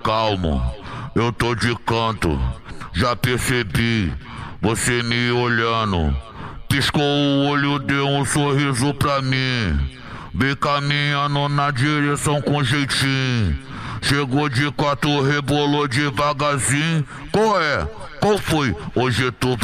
calmo, eu tô de canto. Já percebi, você me olhando. Piscou o olho, deu um sorriso pra mim. Vem caminhando na direção com jeitinho. Chegou de quatro, rebolou devagarzinho. Qual é? Qual foi? Hoje tu